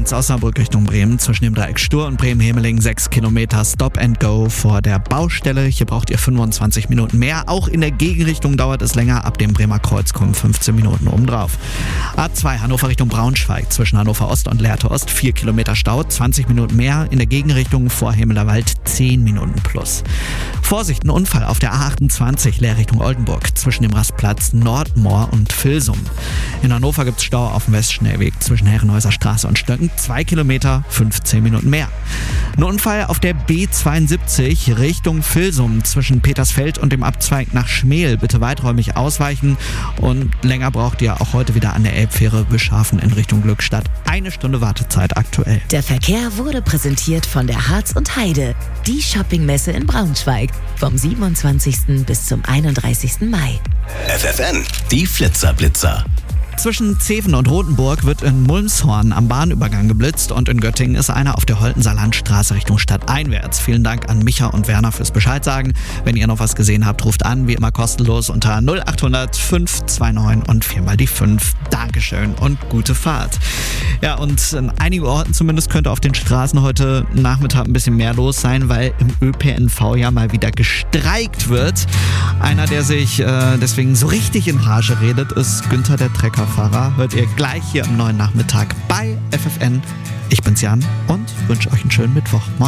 geht's Osnabrück Richtung Bremen. Zwischen dem Dreieck Stur und Bremen-Hemeling 6 Kilometer Stop and Go vor der Baustelle. Hier braucht ihr 25 Minuten mehr. Auch in der Gegenrichtung dauert es länger. Ab dem Bremer Kreuz kommen 15 Minuten obendrauf. A2 Hannover Richtung Braunschweig. Zwischen Hannover Ost und Lehrte Ost 4 Kilometer Stau, 20 Minuten mehr. In der Gegenrichtung vor Hemelerwald 10 Minuten plus. Vorsicht, ein Unfall auf der A28 Leer Richtung Oldenburg. Zwischen dem Rastplatz Nordmoor und Vilsum. In Hannover gibt's Stau auf dem Westschnellweg zwischen Herrenhäuser Straße und Stöcken. 2 Kilometer, 15 Minuten mehr. Ein Unfall auf der B72 Richtung Vilsum zwischen Petersfeld und dem Abzweig nach Schmel. Bitte weiträumig ausweichen und länger braucht ihr auch heute wieder an der Elbfähre Bischhafen in Richtung Glückstadt. 1 Stunde Wartezeit aktuell. Der Verkehr wurde präsentiert von der Harz und Heide, die Shoppingmesse in Braunschweig, vom 27. bis zum 31. Mai. FFN, die Flitzer-Blitzer. Zwischen Zeven und Rothenburg wird in Mulmshorn am Bahnübergang geblitzt und in Göttingen ist einer auf der Holtenser Landstraße Richtung stadteinwärts. Vielen Dank an Micha und Werner fürs Bescheid sagen. Wenn ihr noch was gesehen habt, ruft an, wie immer kostenlos unter 0800 529 und 4 mal die 5. Dankeschön und gute Fahrt. Ja, und in einigen Orten zumindest könnte auf den Straßen heute Nachmittag ein bisschen mehr los sein, weil im ÖPNV ja mal wieder gestreikt wird. Einer, der sich deswegen so richtig in Rage redet, ist Günther der Treckerfahrer. Hört ihr gleich hier am neuen Nachmittag bei FFN. Ich bin's Jan und wünsche euch einen schönen Mittwoch. Moin.